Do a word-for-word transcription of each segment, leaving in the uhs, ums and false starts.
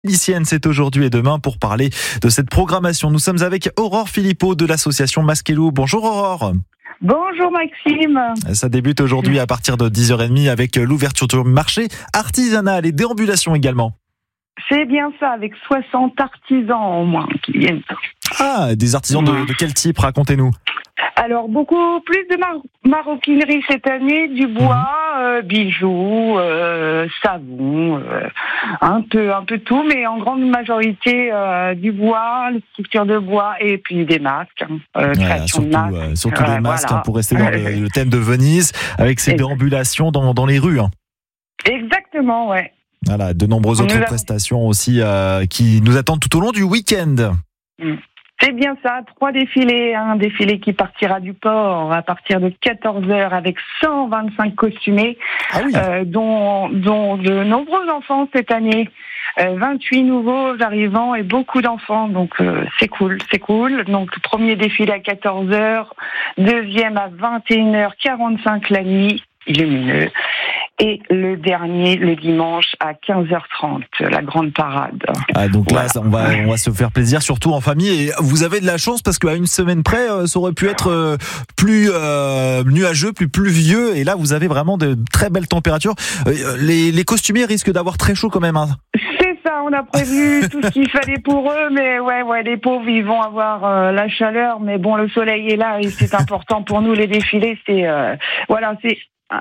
Vénitienne, c'est aujourd'hui et demain pour parler de cette programmation. Nous sommes avec Aurore Philippot de l'association Masque et Loup. Bonjour Aurore. Bonjour Maxime. Ça débute aujourd'hui à partir de dix heures trente avec l'ouverture du marché artisanal et déambulation également. C'est bien ça, avec soixante artisans au moins qui viennent. Ah, des artisans de, de quel type? Racontez-nous. Alors, beaucoup plus de mar- maroquinerie cette année, du bois, mmh. euh, bijoux, euh, savon, euh, un peu un peu tout, mais en grande majorité euh, du bois, les structures de bois et puis des masques, hein, euh, ouais, création surtout, de masques. Euh, surtout euh, les masques, voilà. hein, pour rester dans le, le thème de Venise, avec ces déambulations dans, dans les rues. Hein. Exactement, ouais. Voilà, de nombreuses autres nous prestations aussi euh, qui nous attendent tout au long du week-end. Mmh. C'est bien ça, trois défilés, un défilé qui partira du port à partir de quatorze heures avec cent vingt-cinq costumés, ah oui. euh, dont, dont de nombreux enfants cette année, euh, vingt-huit nouveaux arrivants et beaucoup d'enfants, donc euh, c'est cool, c'est cool. Donc le premier défilé à quatorze heures, deuxième à vingt et une heures quarante-cinq la nuit, lumineux. Et le dernier, le dimanche, à quinze heures trente, la grande parade. Ah, donc voilà. là, on va, on va se faire plaisir, surtout en famille. Et vous avez de la chance parce qu'à une semaine près, ça aurait pu être euh, plus euh, nuageux, plus pluvieux. Et là, vous avez vraiment de très belles températures. Euh, les, les costumiers risquent d'avoir très chaud quand même. Hein. C'est ça, on a prévu tout ce qu'il fallait pour eux. Mais ouais, ouais, les pauvres, ils vont avoir euh, la chaleur. Mais bon, le soleil est là et c'est important pour nous, les défilés. C'est, euh, voilà, c'est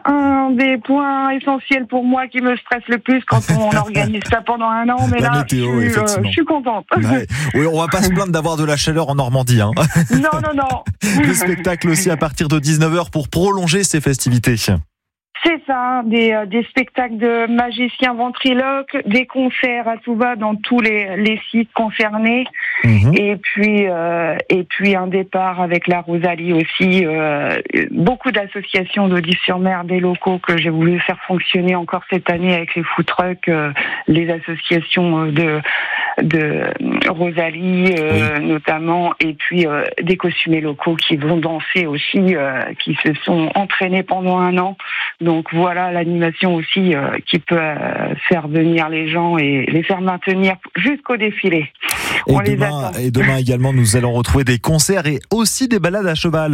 un des points essentiels pour moi qui me stresse le plus quand on organise ça pendant un an, mais la là, météo, je, suis, euh, je suis contente. Ouais. Oui, on va pas se plaindre d'avoir de la chaleur en Normandie. Hein. Non, non, non. Le spectacle aussi à partir de dix-neuf heures pour prolonger ces festivités. C'est ça, des, euh, des spectacles de magiciens ventriloques, des concerts à tout va dans tous les, les sites concernés, mmh. et puis euh, et puis un départ avec la Rosalie aussi. Euh, beaucoup d'associations d'Audis-sur-Mer, des locaux que j'ai voulu faire fonctionner encore cette année avec les food trucks, euh, les associations de de Rosalie euh, oui. notamment, et puis euh, des costumés locaux qui vont danser aussi, euh, qui se sont entraînés pendant un an. Donc voilà l'animation aussi euh, qui peut euh, faire venir les gens et les faire maintenir jusqu'au défilé. Et, On demain, les attend. Et demain également, nous allons retrouver des concerts et aussi des balades à cheval.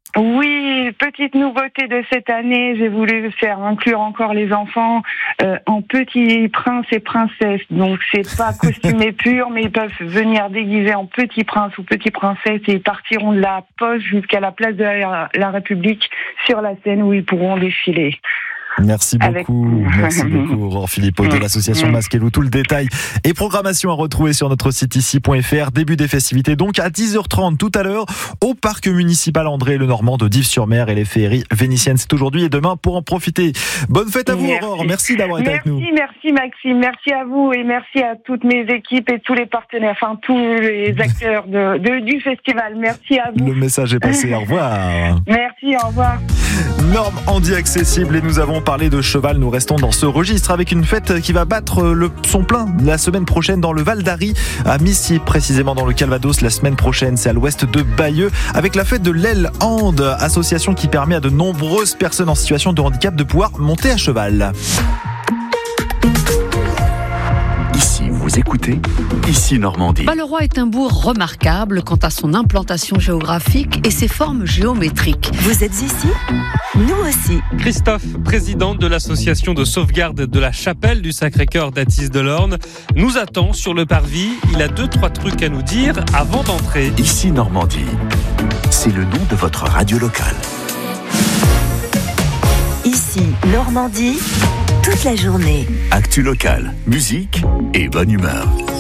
Oui, petite nouveauté de cette année, j'ai voulu faire inclure encore les enfants euh, en petits princes et princesses. Donc c'est pas costumé pur, mais ils peuvent venir déguisés en petits princes ou petites princesses et ils partiront de la poste jusqu'à la place de la, la République sur la scène où ils pourront défiler. Merci beaucoup, Avec... merci beaucoup Aurore Philippot de l'association Masque et Loup. Tout le détail et programmation à retrouver sur notre site ici point f r. Début des festivités donc à dix heures trente tout à l'heure au parc municipal André Lenormand de Dives-sur-Mer et les féeries vénitiennes. C'est aujourd'hui et demain pour en profiter. Bonne fête à vous merci. Aurore, merci d'avoir été merci, avec nous. Merci Maxime, merci à vous et merci à toutes mes équipes et tous les partenaires, enfin tous les acteurs de, de, du festival. Merci à vous. Le message est passé, au revoir. Merci, au revoir. Normandie accessible et nous avons parlé de cheval. Nous restons dans ce registre avec une fête qui va battre le, son plein la semaine prochaine dans le Val d'Ary, à Missy, précisément dans le Calvados. La semaine prochaine, c'est à l'ouest de Bayeux, avec la fête de l'Aile Ande, association qui permet à de nombreuses personnes en situation de handicap de pouvoir monter à cheval. Ici, vous écoutez, ici Normandie. Balleroy est un bourg remarquable quant à son implantation géographique et ses formes géométriques. Vous êtes ici ? Nous aussi. Christophe, président de l'association de sauvegarde de la chapelle du Sacré-Cœur d'Athis de l'Orne, nous attend sur le parvis. Il a deux, trois trucs à nous dire avant d'entrer. Ici Normandie, c'est le nom de votre radio locale. Ici Normandie, toute la journée. Actu locale, musique et bonne humeur.